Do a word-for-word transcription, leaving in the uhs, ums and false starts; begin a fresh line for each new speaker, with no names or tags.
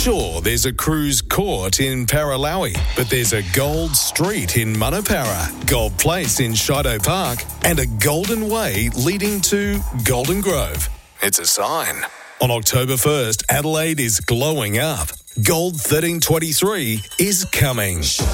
Sure, there's a cruise court in Paralawi, but there's a gold street in Manapara, Gold Place in Shido Park, and a golden way leading to Golden Grove. It's a sign. On October first, Adelaide is glowing up. Gold thirteen twenty-three is coming.